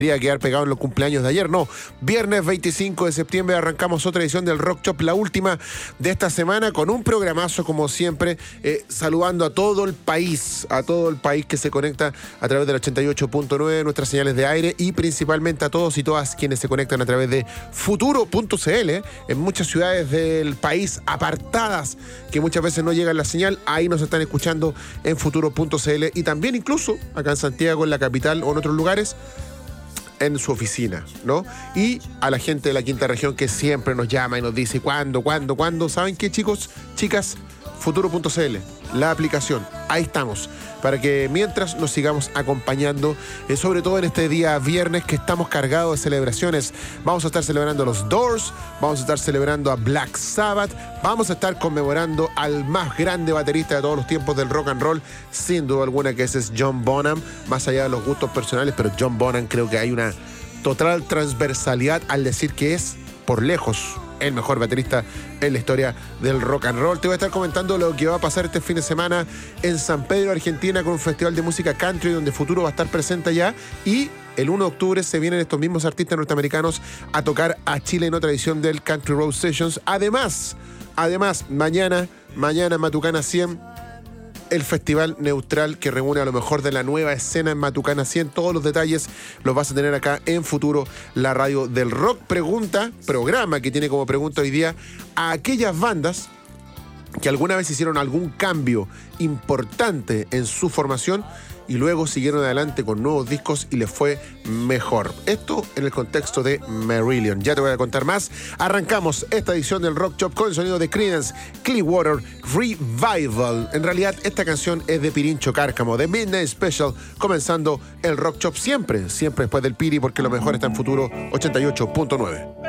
Quería quedar pegado en los cumpleaños de ayer. No, viernes 25 de septiembre arrancamos otra edición del Rock Chop, la última de esta semana, con un programazo como siempre, saludando a todo el país que se conecta a través del 88.9, nuestras señales de aire, y principalmente a todos y todas quienes se conectan a través de futuro.cl, en muchas ciudades del país apartadas que muchas veces no llega la señal. Ahí nos están escuchando en futuro.cl, y también incluso acá en Santiago, en la capital o en otros lugares, en su oficina, ¿no? Y a la gente de la quinta región que siempre nos llama y nos dice ¿cuándo? ¿Saben qué, chicos? Chicas, futuro.cl, la aplicación, ahí estamos, para que mientras nos sigamos acompañando, sobre todo en este día viernes que estamos cargados de celebraciones. Vamos a estar celebrando a los Doors, vamos a estar celebrando a Black Sabbath, vamos a estar conmemorando al más grande baterista de todos los tiempos del rock and roll, sin duda alguna, que ese es John Bonham, más allá de los gustos personales, pero John Bonham, creo que hay una total transversalidad al decir que es, por lejos, el mejor baterista en la historia del rock and roll. Te voy a estar comentando lo que va a pasar este fin de semana en San Pedro, Argentina, con un festival de música country donde Futuro va a estar presente allá, y el 1 de octubre se vienen estos mismos artistas norteamericanos a tocar a Chile en otra edición del Country Road Sessions. Además, mañana en Matucana 100, el festival neutral que reúne a lo mejor de la nueva escena en Matucana 100. Todos los detalles los vas a tener acá en Futuro, la radio del rock. Programa que tiene como pregunta hoy día a aquellas bandas que alguna vez hicieron algún cambio importante en su formación y luego siguieron adelante con nuevos discos y les fue mejor. Esto en el contexto de Marillion. Ya te voy a contar más. Arrancamos esta edición del Rock Chop con el sonido de Creedence Clearwater Revival. En realidad, esta canción es de Pirincho Cárcamo, de Midnight Special, comenzando el Rock Chop siempre después del Piri, porque lo mejor está en Futuro 88.9.